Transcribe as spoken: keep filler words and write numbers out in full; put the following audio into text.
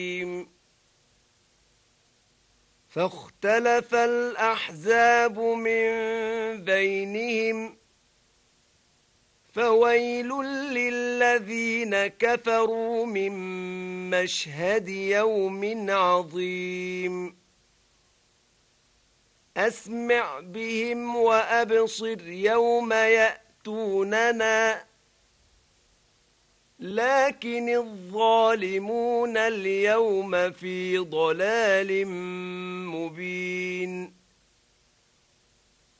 فاختلف الأحزاب من بينهم فويل للذين كفروا من مشهد يوم عظيم أسمع بهم وأبصر يوم يأتوننا لكن الظالمون اليوم في ضلال مبين